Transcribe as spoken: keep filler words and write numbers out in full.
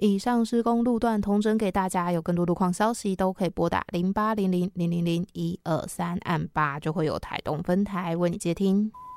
以上施工路段统整给大家，有更多路况消息都可以拨打零八零零零零零一二三按八，就会有台东分台为你接听。